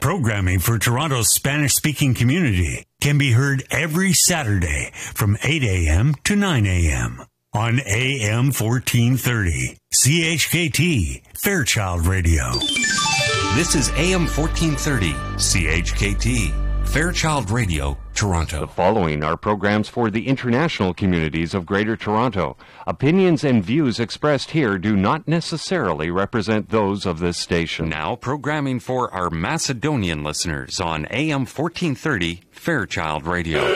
Programming for Toronto's Spanish-speaking community can be heard every Saturday from 8 a.m. to 9 a.m. on AM 1430, CHKT, Fairchild Radio. This is AM 1430, CHKT, Fairchild Radio, Toronto. The following are programs for the international communities of Greater Toronto. Opinions and views expressed here do not necessarily represent those of this station. Now, programming for our Macedonian listeners on AM 1430, Fairchild Radio.